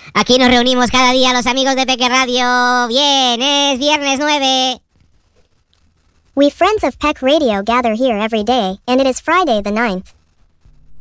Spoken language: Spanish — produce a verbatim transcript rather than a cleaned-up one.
Aquí nos reunimos cada día los amigos de Peque Radio. Bien, es viernes nueve. We friends of Peck Radio gather here every day, and it is Friday the ninth.